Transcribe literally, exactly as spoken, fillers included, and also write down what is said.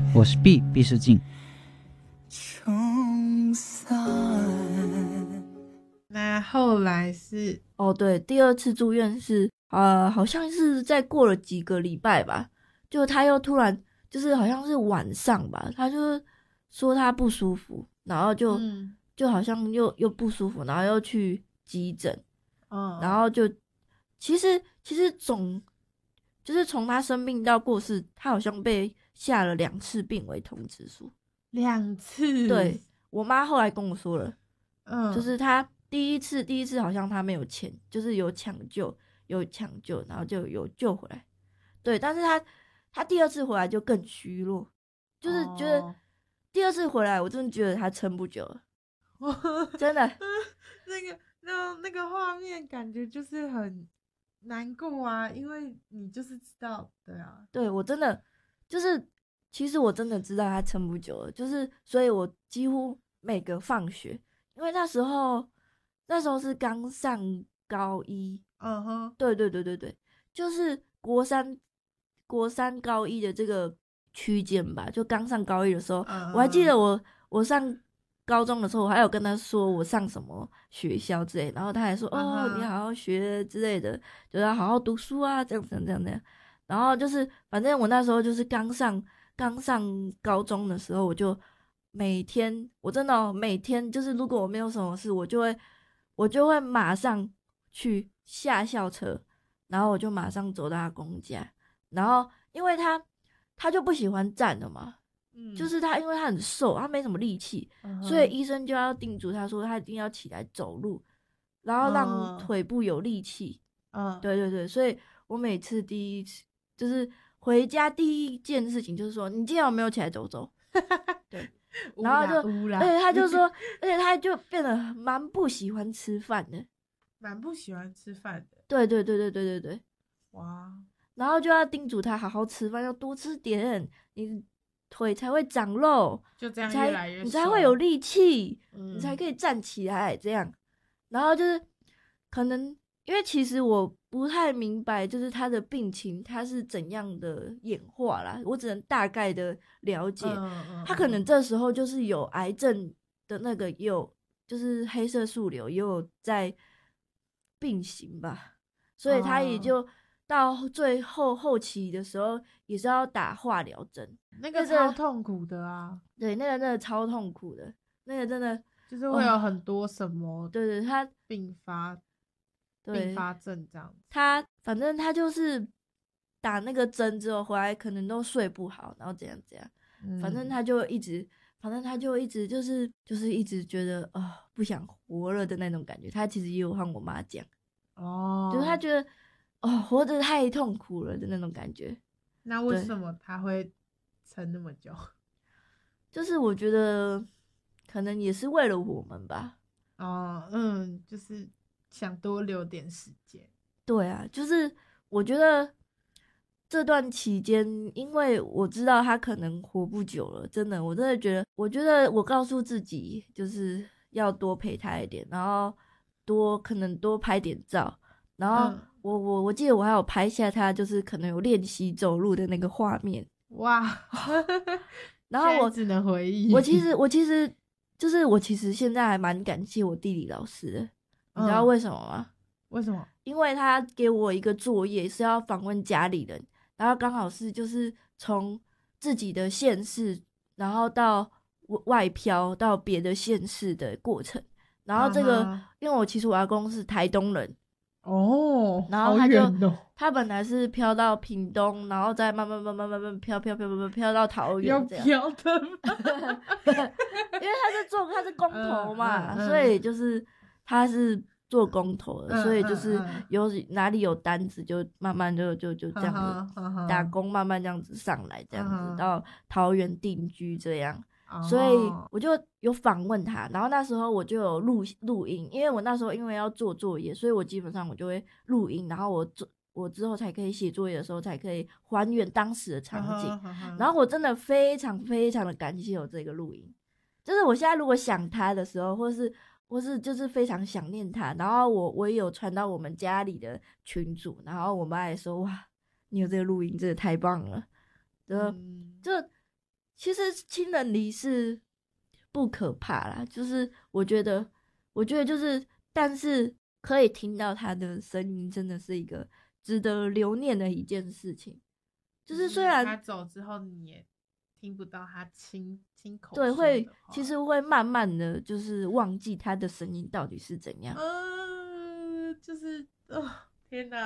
我是 B 毕世静。 冲散。 那后来是哦，对，第二次住院是呃，好像是再过了几个礼拜吧，就他又突然就是好像是晚上吧，他就是说他不舒服，然后就、 嗯、 就好像又又不舒服，然后又去急诊， 嗯， 然后就其实其实总就是从他生病到过世，他好像被下了两次病危通知书。 两次， 对，我妈后来跟我说了， 嗯， 就是他第一次第一次好像他没有钱，就是有抢救有抢救，然后就有救回来。对，但是他他第二次回来就更虚弱，就是觉得、 哦、 第二次回来，我真的觉得他撑不久了，真的。 那个那那个画面感觉就是很难过啊，因为你就是知道，对啊， 对，我真的就是其实我真的知道他撑不久了，就是所以我几乎每个放学，因为那时候那时候是刚上高一， 嗯哼， 对对对对对，就是国三国三高一的这个区间吧，就刚上高一的时候， 嗯我还记得我我上高中的时候，我还有跟他说我上什么学校之类，然后他还说、 嗯哦，你好好学之类的，就要好好读书啊，这样这样这样这样。然后就是反正我那时候就是刚上刚上高中的时候，我就每天我真的、哦、每天就是如果我没有什么事，我就会我就会马上去下校车，然后我就马上走到他公家，然后因为他他就不喜欢站了嘛， 嗯， 就是他因为他很瘦，他没什么力气， 嗯所以医生就要叮嘱他说他一定要起来走路，然后让腿部有力气。 嗯， 对对对，所以我每次第一次就是回家第一件事情就是说，你今天有没有起来走走？对，然后就，而且他就说，而且他就变得蛮不喜欢吃饭的， 蛮不喜欢吃饭的。 对对对对对对对， 哇， 然后就要叮嘱他好好吃饭，要多吃点，你腿才会长肉， 就这样你才越来越你才会有力气， 嗯、 你才可以站起来这样。然后就是可能因为其实我不太明白，就是他的病情他是怎样的演化啦，我只能大概的了解。 嗯嗯、 他可能这时候就是有癌症的那个，也有就是黑色素瘤，也有在并行吧，所以他也就到最后后期的时候也是要打化疗针， 那个超痛苦的啊。 对，那个真的超痛苦的，那个真的就是会有很多什么、哦、 对对，他并发对并发症这样子。 他反正他就是打那个针之后回来可能都睡不好，然后怎样怎样， 嗯、 反正他就一直反正他就一直就是就是一直觉得啊、呃、不想活了的那种感觉。他其实也有和我妈讲， 哦， 就是他觉得哦活着太痛苦了的那种感觉。 那为什么他会撑那么久？ 就是我觉得可能也是为了我们吧。 哦，嗯，就是想多留点时间。 对啊，就是我觉得这段期间，因为我知道他可能活不久了，真的，我真的觉得，我觉得我告诉自己就是要多陪他一点，然后多可能多拍点照，然后我、嗯、我我记得我还有拍下他就是可能有练习走路的那个画面， 哇， 然后我只能回忆， 我其实我其实就是我其实现在还蛮感谢我地理老师的，你知道为什么吗？ 嗯、为什么？ 因为他给我一个作业是要访问家里人，然后刚好是就是从自己的县市，然后到外漂到别的县市的过程。然后这个，uh-huh. 因为我其实我阿公是台东人哦， 然后他就、 哦、 他本来是飘到屏东，然后再慢慢慢慢慢慢飘飘飘飘飘到桃园这样。 飘的， 因为他是做他是工头嘛， 嗯嗯嗯、 所以就是他是。做工头的、 嗯， 所以就是有哪里有单子就慢慢就就就这样子打工，慢慢这样子上来，这样子到桃园定居这样，所以我就有访问他，然后那时候我就有录录音，因为我那时候因为要做作业，所以我基本上我就会录音，然后我做我之后才可以写作业的时候才可以还原当时的场景，然后我真的非常非常的感谢有这个录音，就是我现在如果想他的时候，或是或是就是非常想念他，然后我我也有传到我们家里的群组，然后我妈也说哇，你有这个录音真的太棒了，就、嗯、就其实亲人离世不可怕啦，就是我觉得，我觉得就是，但是可以听到他的声音，真的是一个值得留念的一件事情。就是虽然他走之后，你也听不到他亲亲口对，会话其实会慢慢的就是忘记他的声音到底是怎样。 嗯、呃，就是，哦，天哪！